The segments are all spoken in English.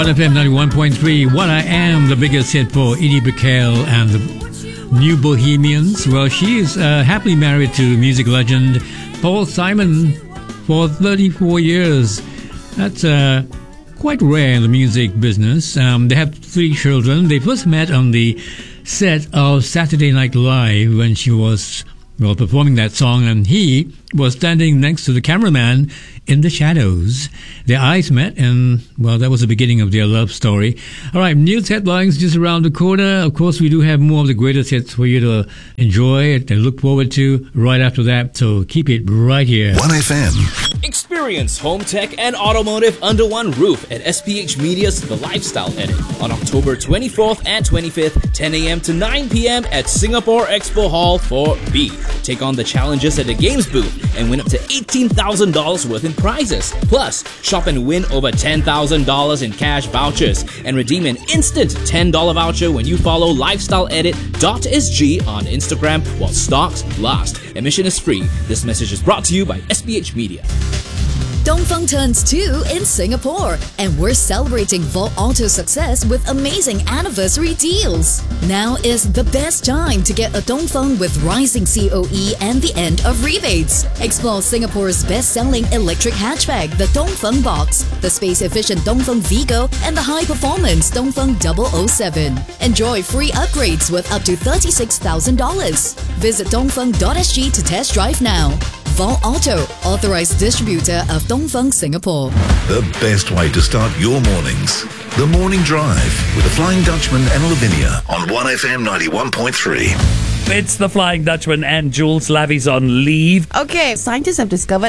1FM 91.3. What I Am, the biggest hit for Edie Brickell and the New Bohemians. Well, she is happily married to music legend Paul Simon for 34 years. That's quite rare in the music business. They have 3 children. They first met on the set of Saturday Night Live when she was performing that song, and he was standing next to the cameraman in the shadows. Their eyes met, and, well, that was the beginning of their love story. All right, news headlines just around the corner. Of course, we do have more of the greatest hits for you to enjoy and look forward to right after that, so keep it right here. 1FM. Experience home tech and automotive under one roof at SPH Media's The Lifestyle Edit on October 24th and 25th, 10 a.m. to 9 p.m. at Singapore Expo Hall 4B. Take on the challenges at the games booth and win up to $18,000 worth in prizes. Plus, shop and win over $10,000 in cash vouchers and redeem an instant $10 voucher when you follow lifestyleedit.sg on Instagram while stocks last. Admission is free. This message is brought to you by SPH Media. Dongfeng turns 2 in Singapore, and we're celebrating Volt Auto's success with amazing anniversary deals. Now is the best time to get a Dongfeng with rising COE and the end of rebates. Explore Singapore's best-selling electric hatchback, the Dongfeng Box, the space-efficient Dongfeng Vigo, and the high-performance Dongfeng 007. Enjoy free upgrades with up to $36,000. Visit dongfeng.sg to test drive now. Volt Auto, authorized distributor of Dongfeng Singapore. The best way to start your mornings. The Morning Drive with the Flying Dutchman and Lavinia on 1FM 91.3. It's the Flying Dutchman and Jules Lavi's on leave. Okay, scientists have discovered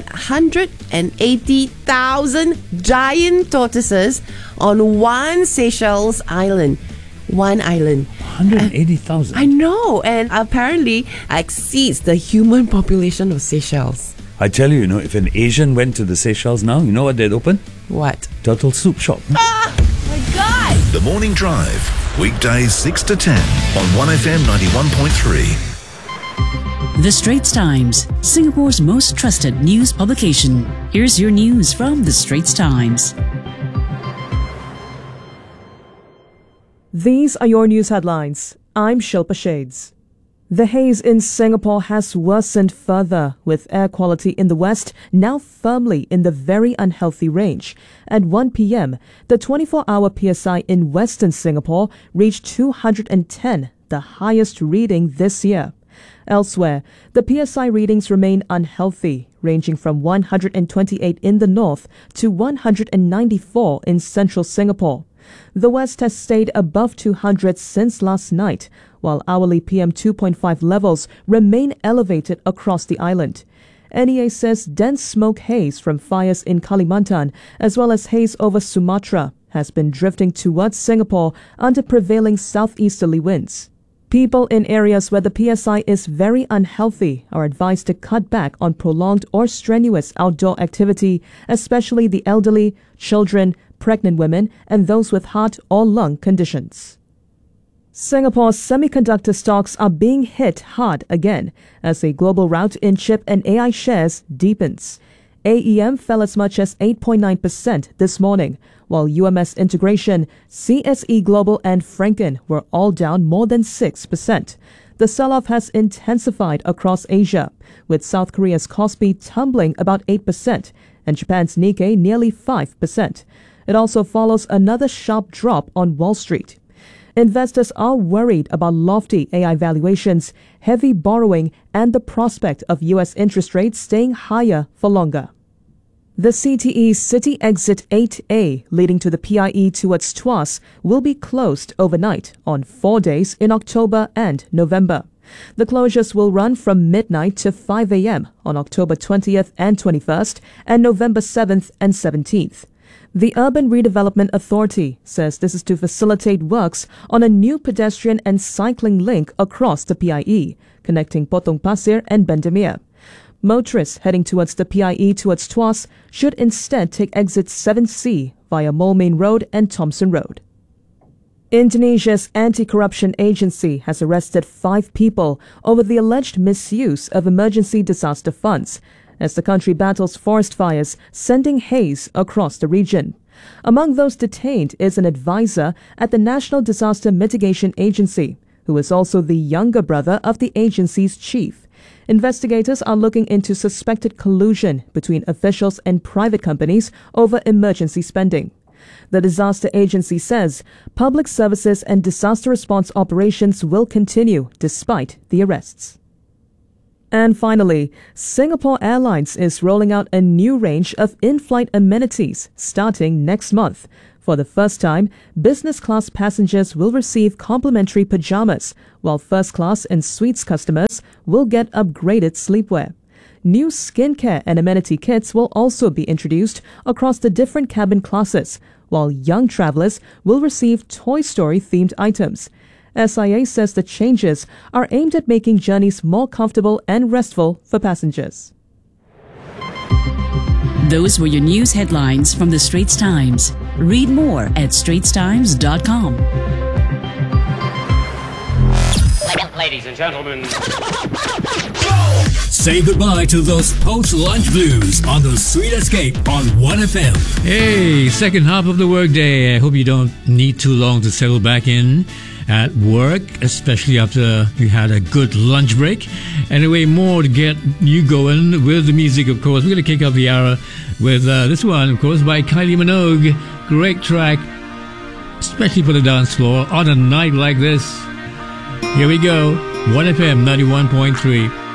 180,000 giant tortoises on one Seychelles island. One island. 180,000? I know, and apparently exceeds the human population of Seychelles. I tell you, if an Asian went to the Seychelles now, you know what they'd open? What? Turtle soup shop. Ah! My God! The Morning Drive, weekdays 6 to 10 on 1FM 91.3. The Straits Times, Singapore's most trusted news publication. Here's your news from The Straits Times. These are your news headlines. I'm Shilpa Shades. The haze in Singapore has worsened further, with air quality in the west now firmly in the very unhealthy range. At 1 p.m., the 24-hour PSI in western Singapore reached 210, the highest reading this year. Elsewhere, the PSI readings remain unhealthy, ranging from 128 in the north to 194 in central Singapore. The west has stayed above 200 since last night, while hourly PM 2.5 levels remain elevated across the island. NEA says dense smoke haze from fires in Kalimantan, as well as haze over Sumatra, has been drifting towards Singapore under prevailing southeasterly winds. People in areas where the PSI is very unhealthy are advised to cut back on prolonged or strenuous outdoor activity, especially the elderly, children, pregnant women, and those with heart or lung conditions. Singapore's semiconductor stocks are being hit hard again as a global rout in chip and AI shares deepens. AEM fell as much as 8.9% this morning, while UMS Integration, CSE Global and Franken were all down more than 6%. The sell-off has intensified across Asia, with South Korea's Kospi tumbling about 8% and Japan's Nikkei nearly 5%. It also follows another sharp drop on Wall Street. Investors are worried about lofty AI valuations, heavy borrowing, and the prospect of U.S. interest rates staying higher for longer. The CTE City Exit 8A leading to the PIE towards Tuas will be closed overnight on 4 days in October and November. The closures will run from midnight to 5 a.m. on October 20th and 21st and November 7th and 17th. The Urban Redevelopment Authority says this is to facilitate works on a new pedestrian and cycling link across the PIE, connecting Potong Pasir and Bendemeer. Motorists heading towards the PIE towards Tuas should instead take exit 7C via Moulmein Road and Thomson Road. Indonesia's anti-corruption agency has arrested 5 people over the alleged misuse of emergency disaster funds as the country battles forest fires, sending haze across the region. Among those detained is an advisor at the National Disaster Mitigation Agency, who is also the younger brother of the agency's chief. Investigators are looking into suspected collusion between officials and private companies over emergency spending. The disaster agency says public services and disaster response operations will continue despite the arrests. And finally, Singapore Airlines is rolling out a new range of in-flight amenities starting next month. For the first time, business class passengers will receive complimentary pajamas, while first class and suites customers will get upgraded sleepwear. New skincare and amenity kits will also be introduced across the different cabin classes, while young travelers will receive Toy Story-themed items. SIA says the changes are aimed at making journeys more comfortable and restful for passengers. Those were your news headlines from the Straits Times. Read more at straitstimes.com. Ladies and gentlemen, Say goodbye to those post-lunch blues on the Sweet Escape on 1FM. Hey, second half of the workday. I hope you don't need too long to settle back in at work, especially after you had a good lunch break. Anyway, more to get you going with the music, of course. We're going to kick off the hour with this one, of course, by Kylie Minogue. Great track, especially for the dance floor on a night like this. Here we go, 1FM 91.3.